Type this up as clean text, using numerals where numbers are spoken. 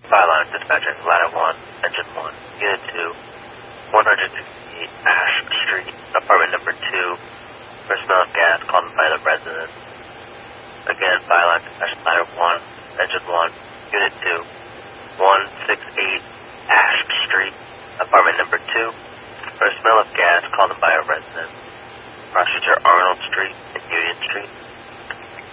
Byline dispatcher, ladder 1, engine 1, unit 2, 168 Ash Street, apartment number 2, for smell of gas called by the resident. Again, byline dispatcher, ladder 1, engine 1, unit 2, 168 Ash Street, apartment number 2, for smell of gas called by a resident. Rochester Arnold Street and Union Street.